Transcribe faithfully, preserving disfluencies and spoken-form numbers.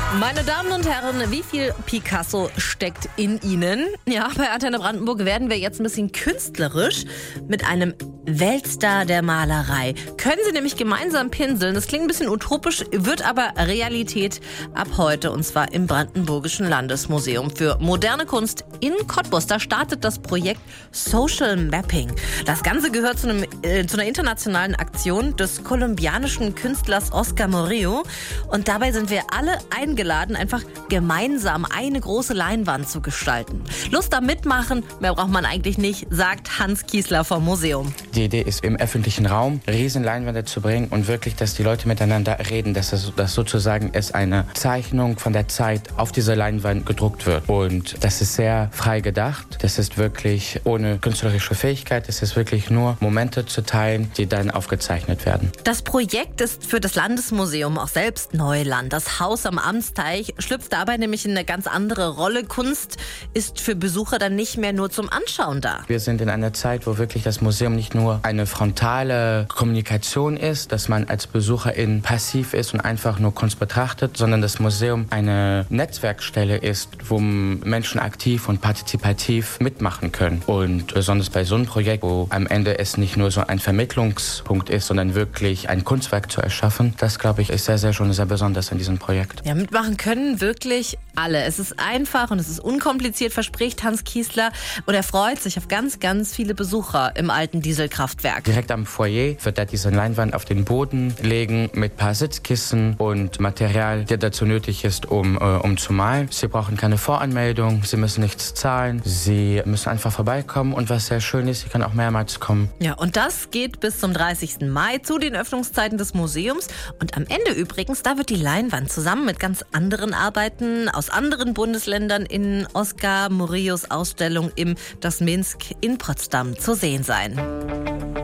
Meine Damen und Herren, wie viel Picasso steckt in Ihnen? Ja, bei Antenne Brandenburg werden wir jetzt ein bisschen künstlerisch mit einem Weltstar der Malerei. Können Sie nämlich gemeinsam pinseln. Das klingt ein bisschen utopisch, wird aber Realität ab heute, und zwar im Brandenburgischen Landesmuseum für moderne Kunst in Cottbus. Da startet das Projekt Social Mapping. Das Ganze gehört zu, einem, äh, zu einer internationalen Aktion des kolumbianischen Künstlers Oscar Murillo. Und dabei sind wir alle eingeladen, einfach gemeinsam eine große Leinwand zu gestalten. Lust am Mitmachen, mehr braucht man eigentlich nicht, sagt Hans Kiesler vom Museum. Die Idee ist, im öffentlichen Raum Riesenleinwände zu bringen und wirklich, dass die Leute miteinander reden, dass das, dass sozusagen es eine Zeichnung von der Zeit auf dieser Leinwand gedruckt wird. Und das ist sehr frei gedacht. Das ist wirklich ohne künstlerische Fähigkeit. Es ist wirklich nur Momente zu teilen, die dann aufgezeichnet werden. Das Projekt ist für das Landesmuseum auch selbst Neuland. Das Haus am Amtsteich schlüpft dabei nämlich in eine ganz andere Rolle. Kunst ist für Besucher dann nicht mehr nur zum Anschauen da. Wir sind in einer Zeit, wo wirklich das Museum nicht nur eine frontale Kommunikation ist, dass man als Besucherin passiv ist und einfach nur Kunst betrachtet, sondern das Museum eine Netzwerkstelle ist, wo Menschen aktiv und partizipativ mitmachen können. Und besonders bei so einem Projekt, wo am Ende es nicht nur so ein Vermittlungspunkt ist, sondern wirklich ein Kunstwerk zu erschaffen, das, glaube ich, ist sehr, sehr schon sehr besonders in diesem Projekt. Ja, mitmachen können wirklich alle. Es ist einfach und es ist unkompliziert, verspricht Hans Kiesler. Und er freut sich auf ganz, ganz viele Besucher im alten Dieselkraftwerk. Direkt am Foyer wird er diese Leinwand auf den Boden legen mit ein paar Sitzkissen und Material, der dazu nötig ist, um, äh, um zu malen. Sie brauchen keine Voranmeldung, Sie müssen nichts zahlen. Sie müssen einfach vorbeikommen und was sehr schön ist, Sie können auch mehrmals kommen. Ja, und das geht bis zum dreißigsten Mai zu den Öffnungszeiten des Museums. Und am Ende übrigens, da wird die Leinwand zusammen mit ganz anderen Arbeiten aus anderen Bundesländern in Oscar Murillos Ausstellung im Das Minsk in Potsdam zu sehen sein.